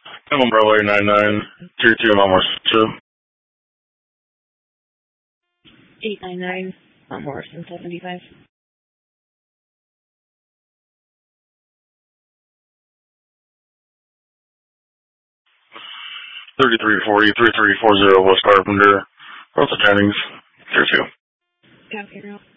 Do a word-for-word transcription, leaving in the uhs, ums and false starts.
I'm on Bravo nine nine, tier two, Mount Morrison. eight nine nine, Mount Morrison seventy-five. thirty-three forty, three three four zero West Carpenter, Russell Jennings, tier two. Copy, route.